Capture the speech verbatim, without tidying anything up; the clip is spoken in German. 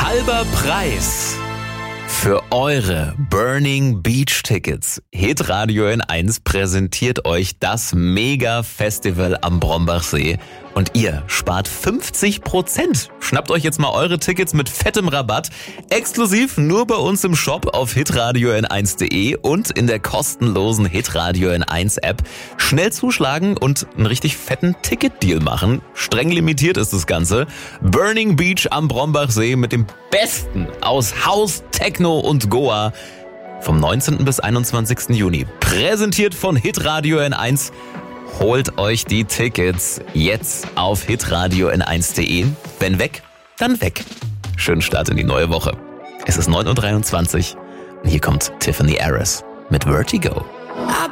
Halber Preis für eure Burning Beach Tickets. Hitradio N eins präsentiert euch das Mega-Festival am Brombachsee. Und ihr spart fünfzig Prozent. Schnappt euch jetzt mal eure Tickets mit fettem Rabatt. Exklusiv nur bei uns im Shop auf hitradio n eins punkt de und in der kostenlosen Hitradio N eins App. Schnell zuschlagen und einen richtig fetten Ticketdeal machen. Streng limitiert ist das Ganze. Burning Beach am Brombachsee mit dem Besten aus House, Techno und Goa. Vom neunzehnten bis einundzwanzigsten Juni. Präsentiert von Hitradio N eins. Holt euch die Tickets jetzt auf hitradio n eins punkt de. Wenn weg, dann weg. Schönen Start in die neue Woche. Es ist neun Uhr dreiundzwanzig und hier kommt Tiffany Harris mit Vertigo.